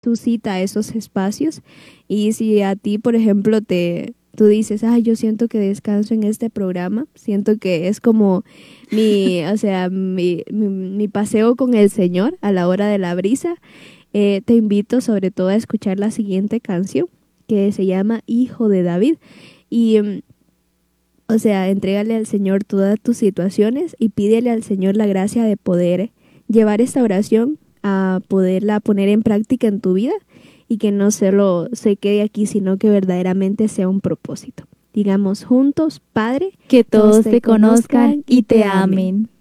tu cita a esos espacios. Y si a ti, por ejemplo, tú dices, yo siento que descanso en este programa, siento que es como mi paseo con el Señor a la hora de la brisa, te invito sobre todo a escuchar la siguiente canción, que se llama Hijo de David. Y entrégale al Señor todas tus situaciones y pídele al Señor la gracia de poder llevar esta oración a poderla poner en práctica en tu vida y que no solo se quede aquí, sino que verdaderamente sea un propósito. Digamos juntos, Padre, que todos te conozcan y te amen.